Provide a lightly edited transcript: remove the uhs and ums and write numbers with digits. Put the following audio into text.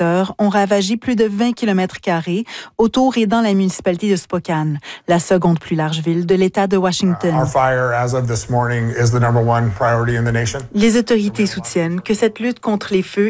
secteur ont ravagé plus de 20 km² autour et dans la municipalité de Spokane, la seconde plus large ville de l'État de Washington. Les autorités soutiennent que cette lutte contre les feux